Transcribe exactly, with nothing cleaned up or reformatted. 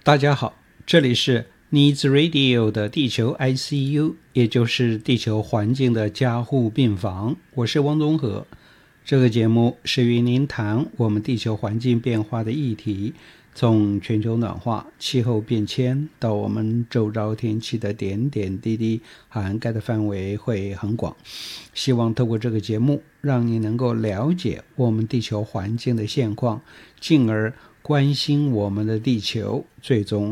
大家好，这里是 Needs Radio 的地球 I C U， 也就是地球环境的加护病房。我是汪东和。这个节目是与您谈我们地球环境变化的议题，从全球暖化、气候变迁到我们周遭天气的点点滴滴，涵盖的范围会很广。希望透过这个节目，让你能够了解我们地球环境的现况，进而关心我们的地球，最终